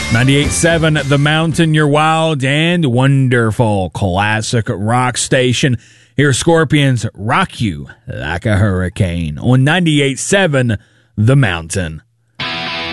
98.7 The Mountain, your wild and wonderful classic rock station. Here, Scorpions rock you like a hurricane on 98.7 The Mountain.